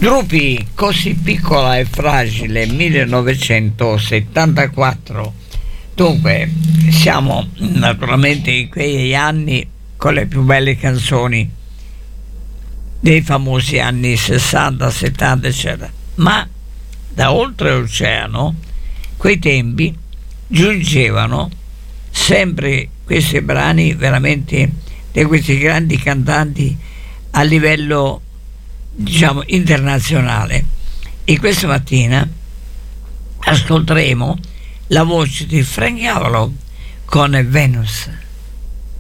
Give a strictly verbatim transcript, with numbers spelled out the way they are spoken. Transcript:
Drupi, così piccola e fragile, millenovecentosettantaquattro. Dunque, siamo naturalmente in quegli anni con le più belle canzoni dei famosi anni sessanta, settanta, eccetera. Ma da oltreoceano, quei tempi, giungevano sempre questi brani veramente di questi grandi cantanti a livello, diciamo, internazionale. E questa mattina ascolteremo la voce di Frank Avalon con Venus.